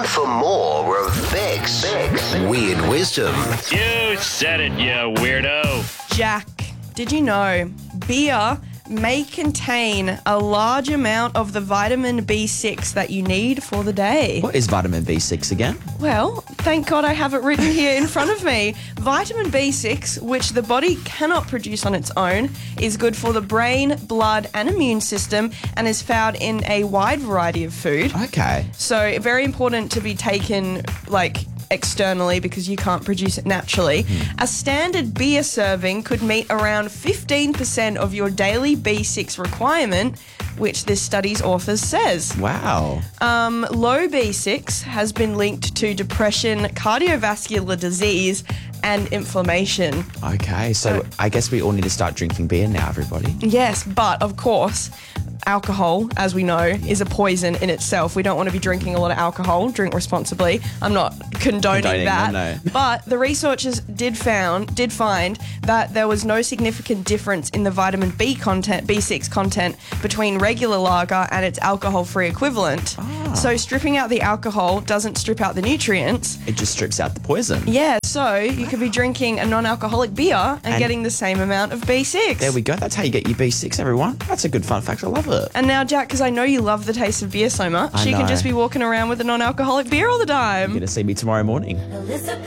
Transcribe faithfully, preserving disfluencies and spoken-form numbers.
for more of Beck's Weird Wisdom. You said it, you weirdo. Jack, did you know beer may contain a large amount of the vitamin B six that you need for the day? What is vitamin B six again? Well, thank God I have it written here in front of me. Vitamin B six, which the body cannot produce on its own, is good for the brain, blood and immune system and is found in a wide variety of food. Okay. So very important to be taken like externally because you can't produce it naturally. Mm. A standard beer serving could meet around fifteen percent of your daily B six requirement, which this study's authors says. Wow. Um, low B six has been linked to depression, cardiovascular disease and inflammation. Okay, so, so I guess we all need to start drinking beer now, everybody. Yes, but of course, alcohol, as we know, is a poison in itself. We don't want to be drinking a lot of alcohol. Drink responsibly. I'm not condoning, Condoning, that. no, no. But the researchers did found did find that there was no significant difference in the vitamin B content, B six content between regular lager and its alcohol-free equivalent. Ah. So stripping out the alcohol doesn't strip out the nutrients. It just strips out the poison. Yeah, so you could be drinking a non-alcoholic beer and, And- getting the same amount of B six. There we go. That's how you get your B six, everyone. That's a good fun fact. I love it. And now, Jack, because I know you love the taste of beer so much, I you can know. just be walking around with a non-alcoholic beer all the time. You're going to see me tomorrow morning.